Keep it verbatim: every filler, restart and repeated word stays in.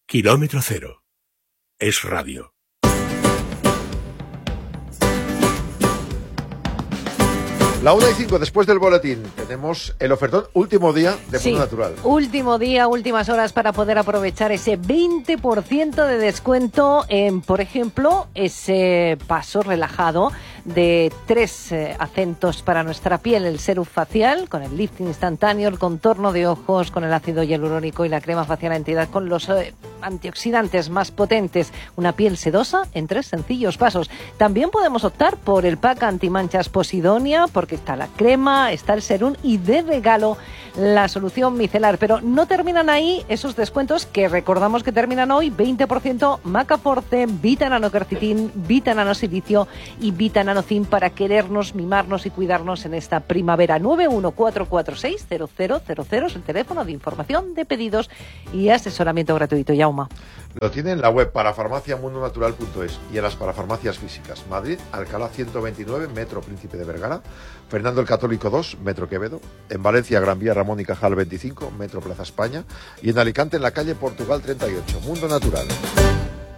Kilómetro Cero. Es radio. La una y cinco, después del boletín, tenemos el ofertón último día de sí, Mundo Natural. Último día, últimas horas para poder aprovechar ese veinte por ciento de descuento en, por ejemplo, ese paso relajado de tres eh, acentos para nuestra piel, el serum facial, con el lifting instantáneo, el contorno de ojos, con el ácido hialurónico y la crema facial entidad con los eh, antioxidantes más potentes, una piel sedosa en tres sencillos pasos. También podemos optar por el pack antimanchas Posidonia, porque está la crema, está el serum y de regalo la solución micelar. Pero no terminan ahí esos descuentos que recordamos que terminan hoy: veinte por ciento Macaforce, Vita Nanoquercitin, Vita Nanosilicio y Vita Nanocin para querernos, mimarnos y cuidarnos en esta primavera. Nueve uno cuatro cuatro seis cero cero cero cero es el teléfono de información, de pedidos y asesoramiento gratuito. Yauma. Lo tiene en la web parafarmacia mundo natural punto es y en las parafarmacias físicas. Madrid, Alcalá ciento veintinueve, Metro Príncipe de Vergara. Fernando el Católico dos, Metro Quevedo. En Valencia, Gran Vía Ramón y Cajal veinticinco, Metro Plaza España. Y en Alicante, en la calle Portugal treinta y ocho. Mundo Natural.